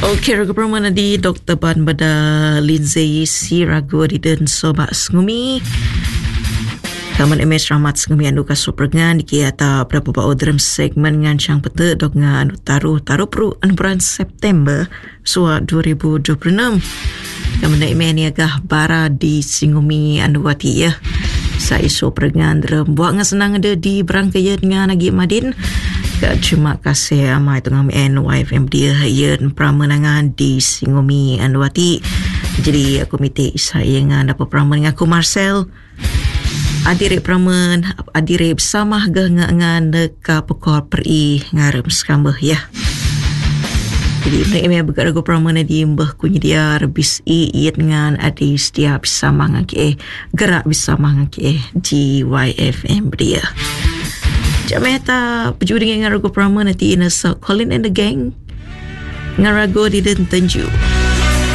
Okey, ragu permana di Dr. Ban Bada Lindsay si ragu di dan sobat ngumi. Kaman MS Rahmat ngumi anu kaso pergan di ata berapa bau dalam segmen ngancang pete dok anu taruh peru bulan September suat 2026. Kaman MS ni agak bara di singumi anu wati ya. Saya so pergan dalam buat senang ada di berangkaya dengan Nagi Madin. Terima kasih amai tengah NYFM dia yang pramenangan di Singumi Anwati. Jadi komite saya dengan apa pramen dengan aku Marcel. Adire pramen adire bersama dengan deka pekor peri ngarem skambah ya. Jadi mereka bergarago pramen di mbah kunyi dia rebis iit dengan adi setiap bersama dengan gerak bersama dengan GYFM dia. Jameta berjudi dengan ragu prama nanti Inesa Colin and the Gang ngarago di dan Tanju.